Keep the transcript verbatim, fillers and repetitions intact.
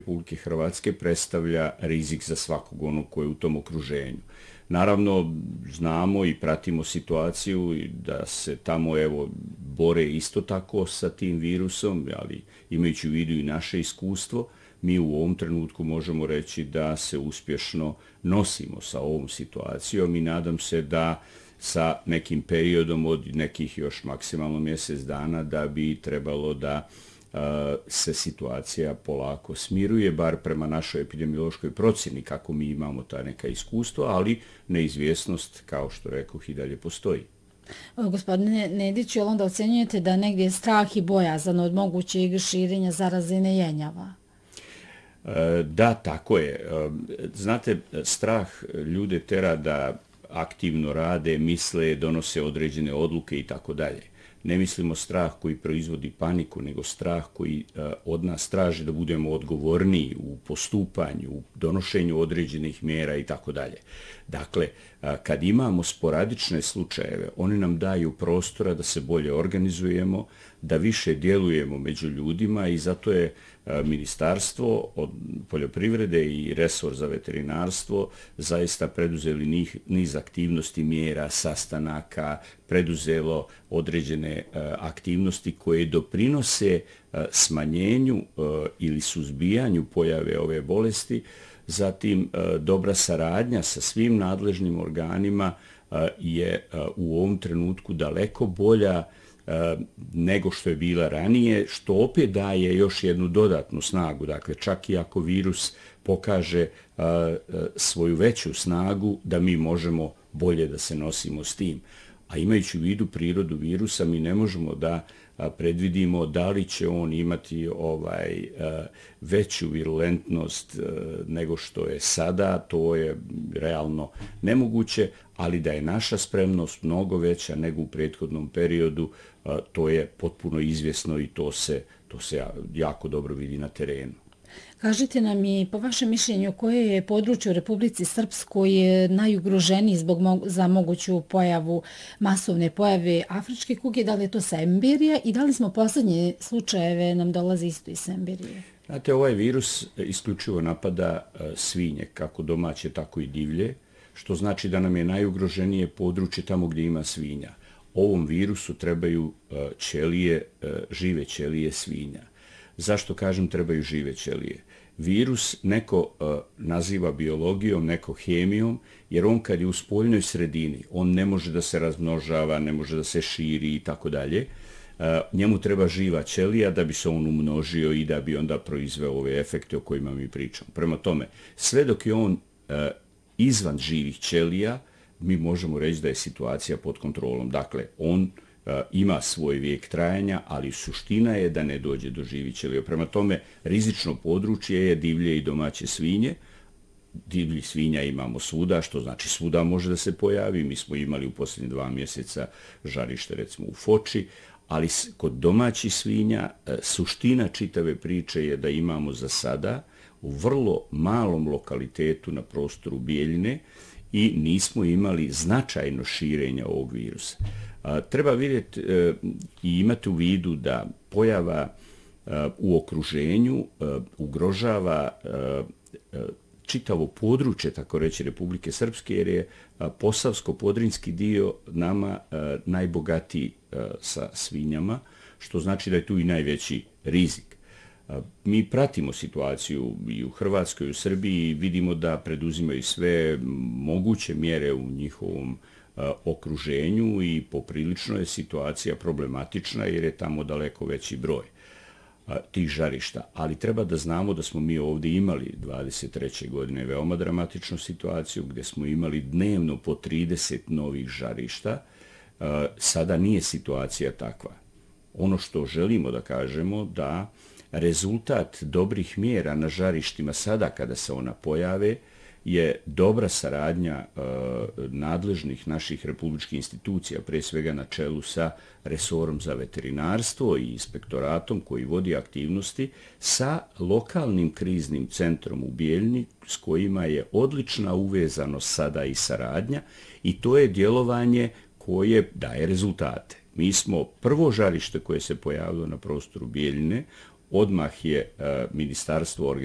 Republike Hrvatske predstavlja rizik za svakog onog koji je u tom okruženju. Naravno, znamo i pratimo situaciju da se tamo evo bore isto tako sa tim virusom, ali imajući u vidu i naše iskustvo, mi u ovom trenutku možemo reći da se uspješno nosimo sa ovom situacijom i nadam se da sa nekim periodom od nekih još maksimalno mjesec dana da bi trebalo da se situacija polako smiruje, bar prema našoj epidemiološkoj procjeni, kako mi imamo ta neka iskustva, ali neizvjesnost, kao što rekoh, i dalje postoji. Gospodine Nediću, jel onda ocenjujete da negdje strah i bojazan od mogućeg širenja zaraze ne jenjava? Da, tako je. Znate, strah ljude tera da aktivno rade, misle, donose određene odluke i tako dalje. Ne mislimo strah koji proizvodi paniku, nego strah koji od nas traži da budemo odgovorniji u postupanju, u donošenju određenih mjera i tako dalje. Dakle, kad imamo sporadične slučajeve, oni nam daju prostora da se bolje organizujemo, da više djelujemo među ljudima i zato je Ministarstvo od poljoprivrede i resor za veterinarstvo zaista preduzeli niz aktivnosti, mjera, sastanaka, preduzelo određene aktivnosti koje doprinose smanjenju ili suzbijanju pojave ove bolesti. Zatim, dobra saradnja sa svim nadležnim organima je u ovom trenutku daleko bolja nego što je bila ranije, što opet daje još jednu dodatnu snagu. Dakle, čak i ako virus pokaže svoju veću snagu, da mi možemo bolje da se nosimo s tim. A imajući u vidu prirodu virusa, mi ne možemo da predvidimo da li će on imati ovaj veću virulentnost nego što je sada, to je realno nemoguće, ali da je naša spremnost mnogo veća nego u prethodnom periodu, to je potpuno izvjesno i to se, to se jako dobro vidi na terenu. Kažite nam i po vašem mišljenju koje je područje u Republici Srpskoj najugroženiji zbog za moguću pojavu, masovne pojave afričke kuge, da li je to Sembirija i da li smo posljednje slučajeve nam dolazi isto iz Sembirije? Znate, ovaj virus isključivo napada svinje, kako domaće, tako i divlje, što znači da nam je najugroženije područje tamo gdje ima svinja. Ovom virusu trebaju ćelije, žive ćelije svinja. Zašto kažem trebaju žive ćelije? Virus neko uh, naziva biologijom, neko hemijom, jer on kad je u spoljnoj sredini, on ne može da se razmnožava, ne može da se širi i tako dalje. Njemu treba živa ćelija da bi se on umnožio i da bi onda proizveo ove efekte o kojima mi pričamo. Prema tome, sve dok je on uh, izvan živih ćelija, mi možemo reći da je situacija pod kontrolom. Dakle, on ima svoj vijek trajanja, ali suština je da ne dođe do živih ćelija. Prema tome, rizično područje je divlje i domaće svinje. Divlji svinja imamo svuda, što znači svuda može da se pojavi. Mi smo imali u posljednje dva mjeseca žarište recimo u Foči, ali kod domaćih svinja suština čitave priče je da imamo za sada u vrlo malom lokalitetu na prostoru Bijeljine i nismo imali značajno širenja ovog virusa. Treba vidjeti i imati u vidu da pojava u okruženju ugrožava čitavo područje, tako reći, Republike Srpske, jer je posavsko-podrinjski dio nama najbogatiji sa svinjama, što znači da je tu i najveći rizik. Mi pratimo situaciju i u Hrvatskoj i u Srbiji i vidimo da preduzimaju sve moguće mjere u njihovom okruženju i poprilično je situacija problematična jer je tamo daleko veći broj tih žarišta. Ali treba da znamo da smo mi ovdje imali dvadeset treće godine veoma dramatičnu situaciju gdje smo imali dnevno po trideset novih žarišta. Sada nije situacija takva. Ono što želimo da kažemo da rezultat dobrih mjera na žarištima sada kada se ona pojave je dobra saradnja e, nadležnih naših republičkih institucija, pre svega na čelu sa resorom za veterinarstvo i inspektoratom koji vodi aktivnosti, sa lokalnim kriznim centrom u Bijeljni s kojima je odlična uvezanost sada i saradnja i to je djelovanje koje daje rezultate. Mi smo prvo žarište koje se pojavilo na prostoru Bijeljine, odmah je e, ministarstvo organizirano